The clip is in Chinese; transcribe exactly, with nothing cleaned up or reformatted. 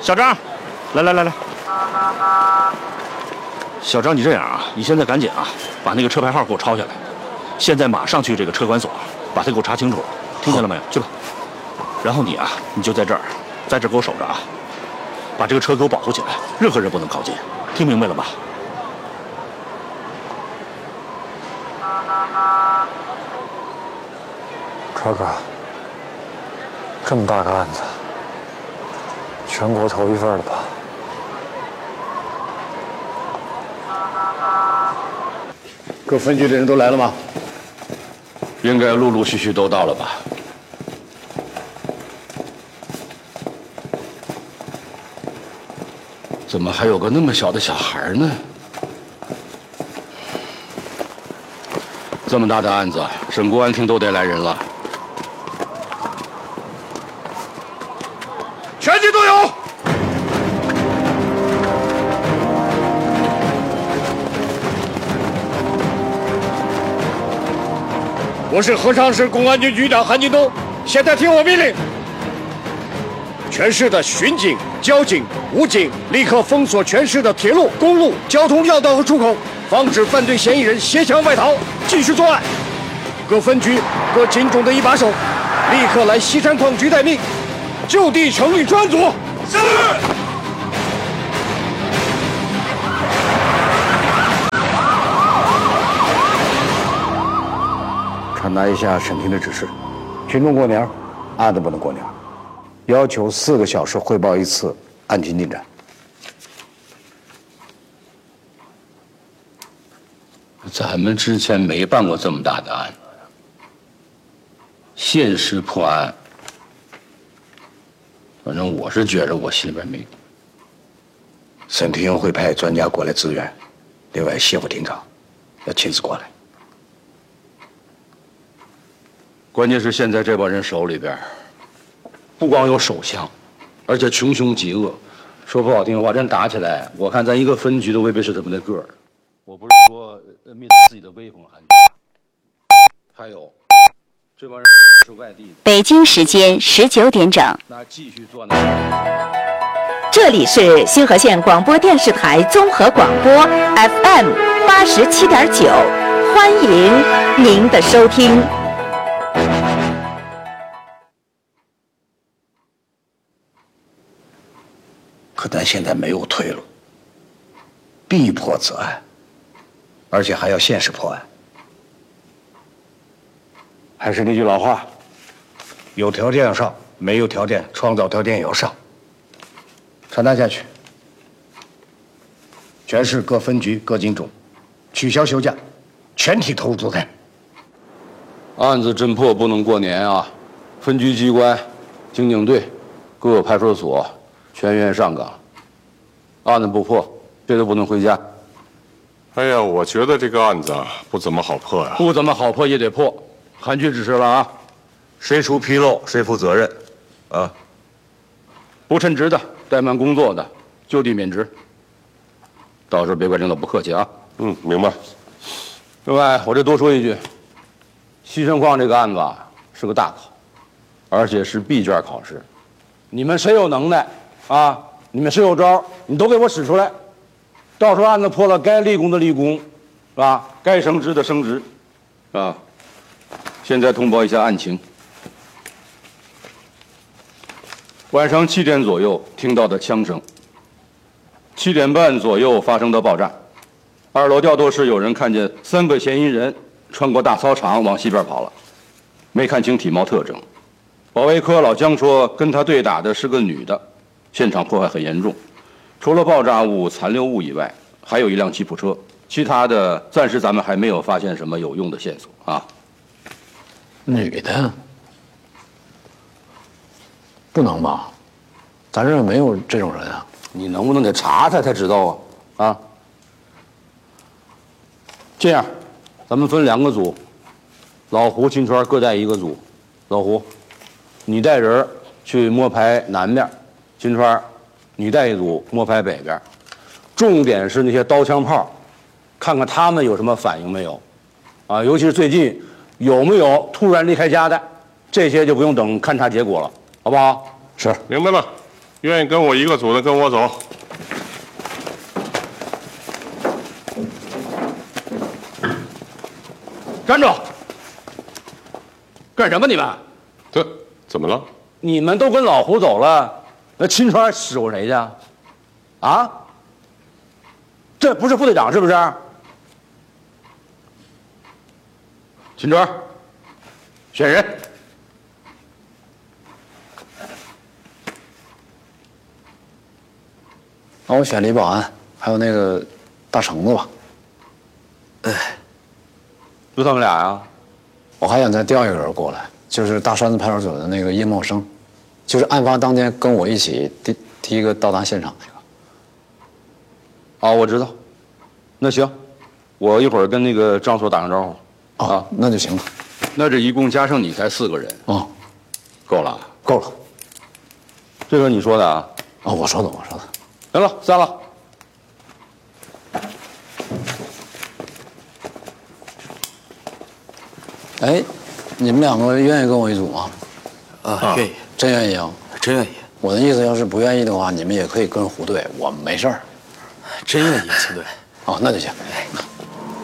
小张，来来来来，小张，你这样啊，你现在赶紧啊，把那个车牌号给我抄下来，现在马上去这个车管所，把他给我查清楚，听见了没有？去吧。然后你啊，你就在这儿，在这儿给我守着啊，把这个车给我保护起来，任何人不能靠近，听明白了吧？ 川哥，这么大个案子，全国头一份了吧？ 各分局的人都来了吗？ 应该陆陆续续都到了吧？怎么还有个那么小的小孩呢？这么大的案子，省公安厅都得来人了。 全体都有。我是河昌市公安局局长韩金东，现在听我命令，全市的巡警、交警、武警立刻封锁全市的铁路、公路、交通要道和出口，防止犯罪嫌疑人携枪外逃，继续作案。各分局、各警种的一把手，立刻来西山矿局待命，就地成立专案组。是。 传达一下审庭的指示：群众过年，案子不能过年，要求四个小时汇报一次案情进展。 咱们之前没办过这么大的案子，限时破案。反正我是觉着我心里边没。 审庭会派专家过来支援，另外谢副庭长要亲自过来。 关键是现在这帮人手里边，不光有手枪，而且穷凶极恶。说不好听的话，真打起来，我看咱一个分局都未必是这么的个儿。我不是说灭自己的威风喊打，还有这帮人是外地的。 北京时间十九点整。 那继续做那。 这里是新河县广播电视台综合广播 F M 八十七点九，欢迎您的收听。 可咱现在没有退路，必破此案，而且还要限时破案。还是那句老话，有条件要上，没有条件创造条件也要上。传达下去，全市各分局各警种取消休假，全体投入作战。 案子侦破不能过年啊！分局机关、刑警队、各派出所全员上岗。案子不破，谁都不能回家。 哎呀，我觉得这个案子啊不怎么好破呀、啊。 不怎么好破也得破，韩局指示了啊， 谁出纰漏谁负责任，啊！ 不称职的、怠慢工作的，就地免职。到时候别怪领导不客气啊。 嗯，明白。 另外，我这多说一句，西山矿这个案子啊是个大考，而且是闭卷考试。你们谁有能耐啊？你们谁有招，你都给我使出来。到时候案子破了，该立功的立功，是吧？该升职的升职，啊。现在通报一下案情。晚上七点左右听到的枪声，七点半左右发生的爆炸。二楼调度室有人看见三个嫌疑人穿过大操场往西边跑了，没看清体貌特征。保卫科老姜说跟他对打的是个女的，现场破坏很严重，除了爆炸物、残留物以外，还有一辆吉普车，其他的暂时咱们还没有发现什么有用的线索啊。 女的？不能吧？咱这儿没有这种人啊。 你能不能得查查才知道啊？啊，这样，咱们分两个组，老胡、秦川各带一个组。老胡，你带人去摸排南面；秦川，你带一组摸排北边。重点是那些刀枪炮，看看他们有什么反应没有，啊，尤其是最近有没有突然离开家的，这些就不用等勘察结果了，好不好？ 是， 明白了。 愿意跟我一个组的跟我走。 站住！干什么你们？ 这怎么了？ 你们都跟老胡走了，那秦川使唤谁去？啊？这不是副队长是不是？秦川，选人。 那我选李保安，还有那个大橙子吧。 哎，就他们俩呀？ 我还想再调一个人过来，就是大山子派出所的那个叶茂生，就是案发当天跟我一起第第一个到达现场那个。 哦，我知道。那行，我一会儿跟那个张所打声招呼。 哦，啊，那就行了。 那这一共加上你才四个人。 哦， 够了， 够了。 这个你说的啊？ 哦，我说的，我说的。 行了，散了。 哎，你们两个愿意跟我一组吗？ 啊，愿意， 真愿意啊？ 真愿意。 我的意思，要是不愿意的话，你们也可以跟胡队，我们没事儿。 真愿意，秦队。 哦，那就行。 哎。